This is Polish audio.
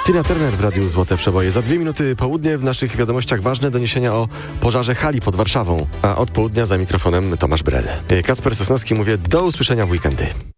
Tina Turner w Radiu Złote Przeboje. Za 2 minuty południe w naszych wiadomościach ważne doniesienia o pożarze hali pod Warszawą, a od południa za mikrofonem Tomasz Brel. Kacper Sosnowski, mówię do usłyszenia w weekendy.